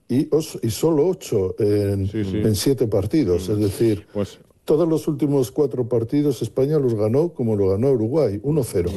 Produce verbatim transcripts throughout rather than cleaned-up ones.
y, os, y solo ocho en, sí, sí. en siete partidos. Mm. Es decir, pues, todos los últimos cuatro partidos España los ganó como lo ganó Uruguay, uno cero.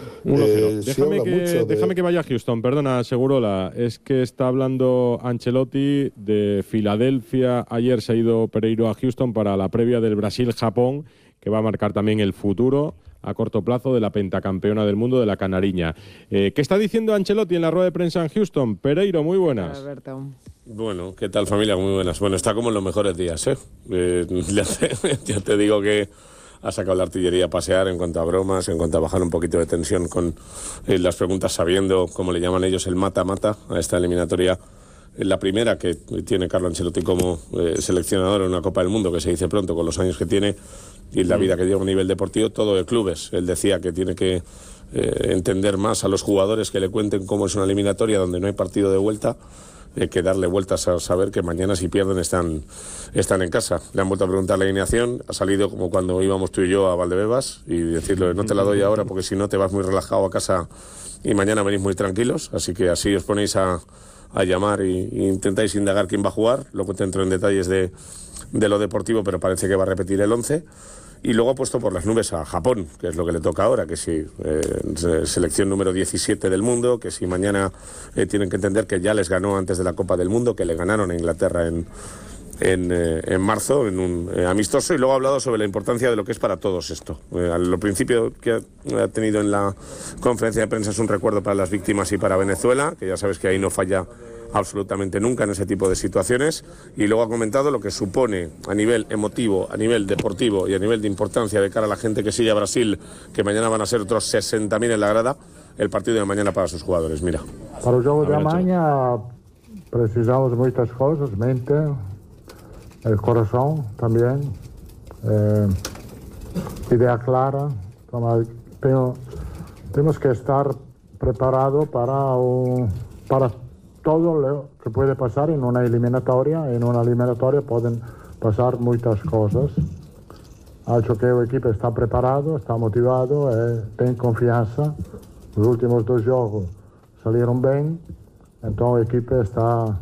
Eh, déjame, que, de... déjame que vaya a Houston, perdona, Segurola. Es que está hablando Ancelotti de Filadelfia. Ayer se ha ido Pereiro a Houston para la previa del Brasil-Japón, que va a marcar también el futuro a corto plazo de la pentacampeona del mundo de la Canariña. Eh, ¿Qué está diciendo Ancelotti en la rueda de prensa en Houston? Pereiro, muy buenas. Alberto. Bueno, ¿qué tal, familia? Muy buenas. Bueno, está como en los mejores días, ¿eh? eh ya, te, ya te digo que ha sacado la artillería a pasear en cuanto a bromas, en cuanto a bajar un poquito de tensión con eh, las preguntas, sabiendo, como le llaman ellos, el mata-mata a esta eliminatoria. La primera que tiene Carlo Ancelotti como eh, seleccionador en una Copa del Mundo, que se dice pronto con los años que tiene y la vida que lleva a nivel deportivo, todo de clubes. Él decía que tiene que eh, entender más a los jugadores, que le cuenten cómo es una eliminatoria donde no hay partido de vuelta, eh, que darle vueltas a saber que mañana si pierden están, están en casa. Le han vuelto a preguntar la alineación, ha salido como cuando íbamos tú y yo a Valdebebas y decirle no te la doy ahora porque si no te vas muy relajado a casa y mañana venís muy tranquilos, así que así os ponéis a... a llamar y, y intentáis indagar quién va a jugar. Luego te entro en detalles de, de lo deportivo, pero parece que va a repetir el once. Y luego ha puesto por las nubes a Japón, que es lo que le toca ahora, que si eh, selección número diecisiete del mundo, que si mañana eh, tienen que entender que ya les ganó antes de la Copa del Mundo, que le ganaron a Inglaterra en, en, eh, en marzo, en un eh, amistoso, y luego ha hablado sobre la importancia de lo que es para todos esto. Eh, al principio que ha, ha tenido en la conferencia de prensa es un recuerdo para las víctimas y para Venezuela, que ya sabes que ahí no falla absolutamente nunca en ese tipo de situaciones, y luego ha comentado lo que supone a nivel emotivo, a nivel deportivo y a nivel de importancia de cara a la gente que sigue a Brasil, que mañana van a ser otros sesenta mil en la grada, el partido de mañana para sus jugadores. Mira. Para o jogo de amanhã precisamos de muitas coisas, mente, el corazón también, eh, idea clara. Tengo, tenemos que estar preparados para, un, para todo lo que puede pasar en una eliminatoria. En una eliminatoria pueden pasar muchas cosas. Ha hecho que el equipo está preparado, está motivado, eh, tiene confianza. Los últimos dos juegos salieron bien, entonces el equipo está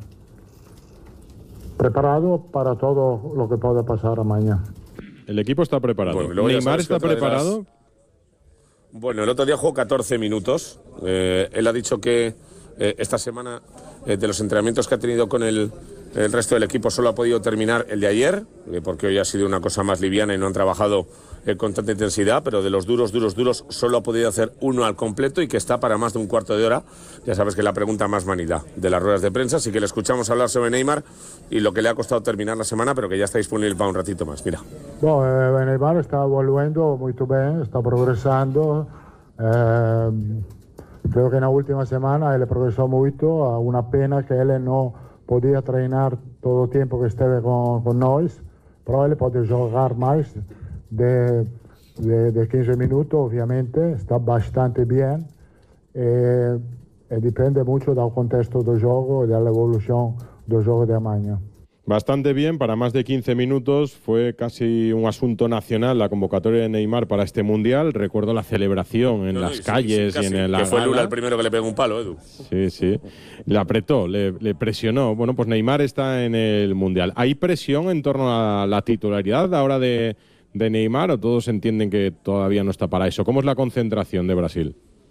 preparado para todo lo que pueda pasar mañana. El equipo está preparado. Bueno, ¿Neymar está preparado? Las... Bueno, el otro día jugó catorce minutos. Eh, él ha dicho que eh, esta semana, eh, de los entrenamientos que ha tenido con el, el resto del equipo, solo ha podido terminar el de ayer, eh, porque hoy ha sido una cosa más liviana y no han trabajado eh, con tanta intensidad, pero de los duros, duros, duros, solo ha podido hacer uno al completo y que está para más de un cuarto de hora. Ya sabes que es la pregunta más manida de las ruedas de prensa, así que le escuchamos hablar sobre Neymar y lo que le ha costado terminar la semana, pero que ya está disponible para un ratito más. Mira. Bom, eh, Neymar está volviendo muy bien, está progresando. Eh, creo que en la última semana él progresó mucho. A una pena que él no podía treinar todo el tiempo que estuve con, con nosotros, pero él puede jugar más de, de, de quince minutos, obviamente. Está bastante bien. Eh, e depende mucho del contexto del juego y de la evolución del juego de mañana. Bastante bien, para más de quince minutos. Fue casi un asunto nacional la convocatoria de Neymar para este Mundial. Recuerdo la celebración en no, las sí, calles sí, casi, y en la que fue gala. Lula el primero que le pegó un palo, Edu. Sí, sí. Le apretó, le, le presionó. Bueno, pues Neymar está en el Mundial. ¿Hay presión en torno a la titularidad ahora de, de Neymar o todos entienden que todavía no está para eso? ¿Cómo es la concentración de Brasil?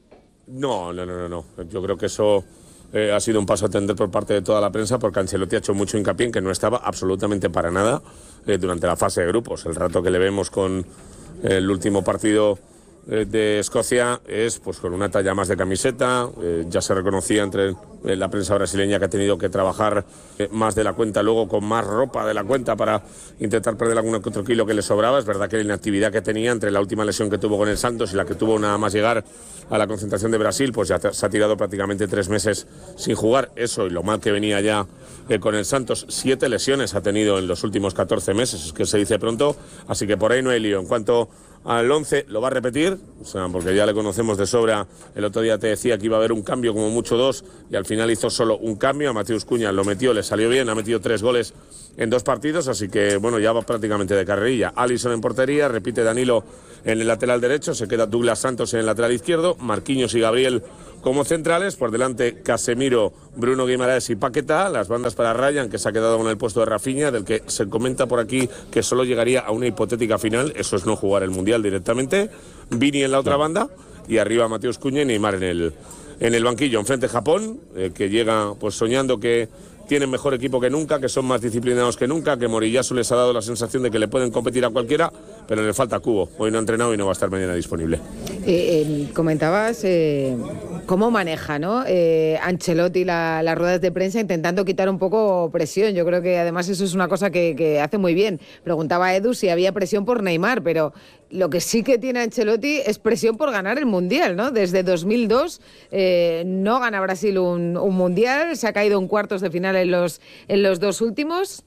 No, no, no, no. no. Yo creo que eso... Eh, ha sido un paso a atender por parte de toda la prensa, porque Ancelotti ha hecho mucho hincapié en que no estaba absolutamente para nada eh, durante la fase de grupos. El rato que le vemos con eh, el último partido eh, de Escocia es pues con una talla más de camiseta. Eh, ya se reconocía entre eh, la prensa brasileña que ha tenido que trabajar eh, más de la cuenta, luego con más ropa de la cuenta para intentar perder algún que otro kilo que le sobraba. Es verdad que la inactividad que tenía entre la última lesión que tuvo con el Santos y la que tuvo nada más llegar a la concentración de Brasil, pues ya se ha tirado prácticamente tres meses sin jugar. Eso y lo mal que venía ya eh, con el Santos. Siete lesiones ha tenido en los últimos catorce meses, es que se dice pronto, así que por ahí no hay lío. En cuanto al once, lo va a repetir, o sea, porque ya le conocemos de sobra. El otro día te decía que iba a haber un cambio, como mucho dos, y al final hizo solo un cambio. A Mateus Cunha lo metió, le salió bien, ha metido tres goles en dos partidos, así que bueno, ya va prácticamente de carrerilla. Alisson en portería, repite Danilo en el lateral derecho, se queda Douglas Santos en el lateral izquierdo, Marquinhos y Gabriel como centrales, por delante Casemiro, Bruno Guimaraes y Paquetá, las bandas para Ryan, que se ha quedado con el puesto de Rafinha, del que se comenta por aquí que solo llegaría a una hipotética final, eso es no jugar el Mundial directamente, Vini en la otra banda, y arriba Mateus Cunha y Neymar en el, en el banquillo. Enfrente Japón, eh, que llega pues soñando que tienen mejor equipo que nunca, que son más disciplinados que nunca, que Moriyasu les ha dado la sensación de que le pueden competir a cualquiera, pero le falta Kubo. Hoy no ha entrenado y no va a estar mañana disponible. Eh, eh, comentabas eh, cómo maneja, ¿no? Eh, Ancelotti la, las ruedas de prensa intentando quitar un poco presión. Yo creo que además eso es una cosa que, que hace muy bien. Preguntaba a Edu si había presión por Neymar, pero lo que sí que tiene Ancelotti es presión por ganar el Mundial, ¿no? Desde dos mil dos eh, no gana Brasil un, un Mundial, se ha caído en cuartos de final en los, en los dos últimos.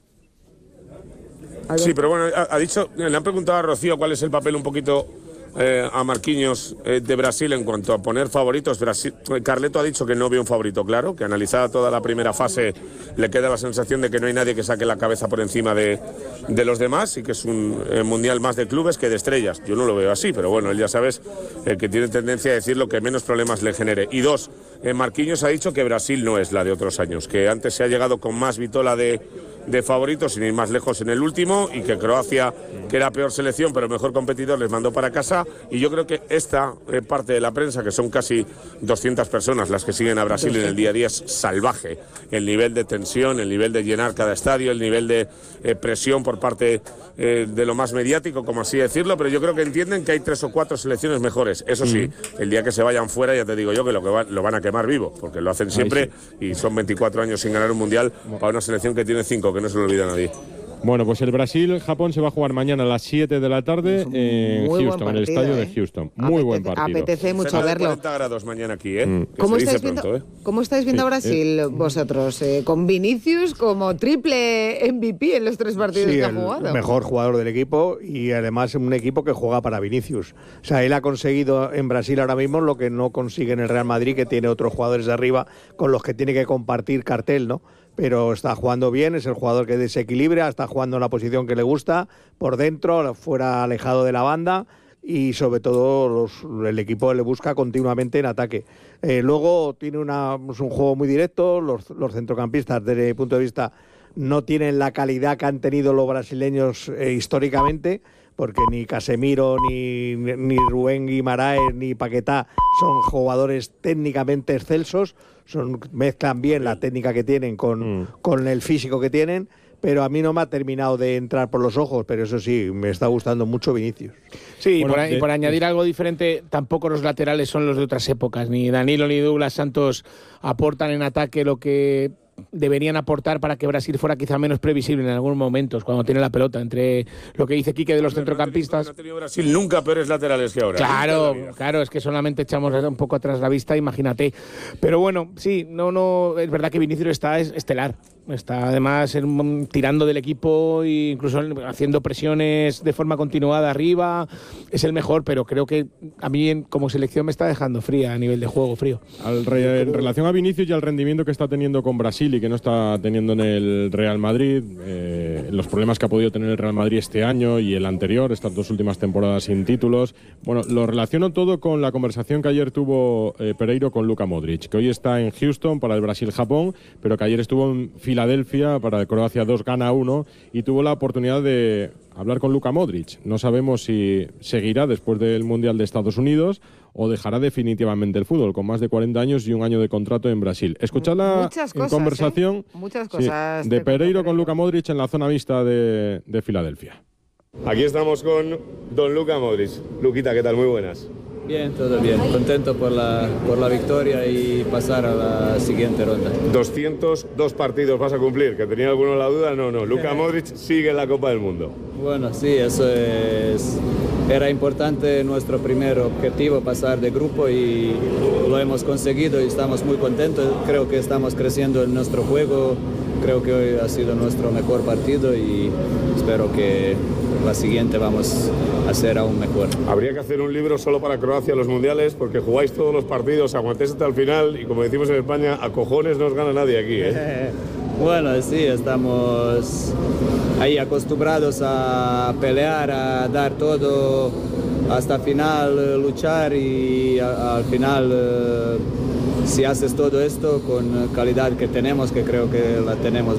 Sí, pero bueno, ha, ha dicho, le han preguntado a Rocío cuál es el papel un poquito eh, a Marquinhos eh, de Brasil en cuanto a poner favoritos. Brasil, Carleto ha dicho que no ve un favorito claro, que analizada toda la primera fase le queda la sensación de que no hay nadie que saque la cabeza por encima de, de los demás y que es un eh, mundial más de clubes que de estrellas. Yo no lo veo así, pero bueno, él ya sabes eh, que tiene tendencia a decir lo que menos problemas le genere. Y dos, eh, Marquinhos ha dicho que Brasil no es la de otros años, que antes se ha llegado con más vitola de de favoritos, sin ir más lejos en el último, y que Croacia, que era peor selección pero mejor competidor, les mandó para casa. Y yo creo que esta eh, parte de la prensa, que son casi doscientas personas las que siguen a Brasil en el día a día, es salvaje. El nivel de tensión, el nivel de llenar cada estadio, el nivel de eh, presión por parte eh, de lo más mediático, como así decirlo, pero yo creo que entienden que hay tres o cuatro selecciones mejores. Eso sí, el día que se vayan fuera, ya te digo yo que lo, que va, lo van a quemar vivo, porque lo hacen siempre, y son veinticuatro años sin ganar un mundial para una selección que tiene cinco, que no se lo olvida a nadie. Bueno, pues el Brasil-Japón se va a jugar mañana a las siete de la tarde en Houston, en el estadio ¿eh? de Houston. Muy Apete buen partido. Apetece mucho verlo. cuarenta grados mañana aquí, ¿eh? Mm. ¿Cómo estáis, pronto, viendo, ¿eh? ¿Cómo estáis viendo sí, a Brasil eh. vosotros? Eh, con Vinicius como triple M V P en los tres partidos sí, que ha el jugado. Mejor jugador del equipo y además un equipo que juega para Vinicius. O sea, él ha conseguido en Brasil ahora mismo lo que no consigue en el Real Madrid, que tiene otros jugadores de arriba con los que tiene que compartir cartel, ¿no? Pero está jugando bien, es el jugador que desequilibra, está jugando en la posición que le gusta, por dentro, fuera alejado de la banda, y sobre todo los, el equipo le busca continuamente en ataque. Eh, luego tiene una, es un juego muy directo, los, los centrocampistas desde mi punto de vista no tienen la calidad que han tenido los brasileños eh, históricamente, porque ni Casemiro, ni, ni Rubén Guimaraes, ni Paquetá son jugadores técnicamente excelsos, son, mezclan bien la técnica que tienen con, mm. con el físico que tienen, pero a mí no me ha terminado de entrar por los ojos, pero eso sí, me está gustando mucho Vinicius. Sí, bueno, y, por, de, y por añadir de... algo diferente, tampoco los laterales son los de otras épocas, ni Danilo ni Douglas Santos aportan en ataque lo que deberían aportar para que Brasil fuera quizá menos previsible en algunos momentos cuando tiene la pelota, entre lo que dice Quique de los pero centrocampistas. No ha tenido Brasil nunca peores laterales que ahora. Claro, claro, es que solamente echamos un poco atrás la vista, imagínate. Pero bueno, sí, no, no, es verdad que Vinicius está es estelar. Está además en, tirando del equipo e incluso haciendo presiones de forma continuada arriba. Es el mejor, pero creo que a mí en, como selección me está dejando fría a nivel de juego, frío. Al re, en relación a Vinicius y al rendimiento que está teniendo con Brasil y que no está teniendo en el Real Madrid, eh, los problemas que ha podido tener el Real Madrid este año y el anterior, estas dos últimas temporadas sin títulos, bueno, lo relaciono todo con la conversación que ayer tuvo eh, Pereiro con Luka Modric, que hoy está en Houston para el Brasil-Japón, pero que ayer estuvo en Filadelfia para el Croacia dos gana uno y tuvo la oportunidad de hablar con Luka Modric. No sabemos si seguirá después del Mundial de Estados Unidos o dejará definitivamente el fútbol, con más de cuarenta años y un año de contrato en Brasil. Escuchad la Muchas cosas, conversación ¿eh? Muchas cosas sí, de Pereiro con Luka Modric en la zona mixta de, de Filadelfia. Aquí estamos con don Luka Modric. Luquita, ¿qué tal? Muy buenas. Bien, todo bien. Contento por la, por la victoria y pasar a la siguiente ronda. doscientos dos partidos vas a cumplir, que tenía alguno la duda. No, no. Luka Modric sigue en la Copa del Mundo. Bueno, sí, eso es era importante nuestro primer objetivo, pasar de grupo, y lo hemos conseguido y estamos muy contentos. Creo que estamos creciendo en nuestro juego. Creo que hoy ha sido nuestro mejor partido y espero que la siguiente vamos a ser aún mejor. Habría que hacer un libro solo para Croacia, los mundiales, porque jugáis todos los partidos, aguantéis hasta el final y, como decimos en España, a cojones no os gana nadie aquí, ¿eh? Bueno, sí, estamos ahí acostumbrados a pelear, a dar todo hasta el final, luchar, y a, al final, eh, si haces todo esto con calidad que tenemos, que creo que la tenemos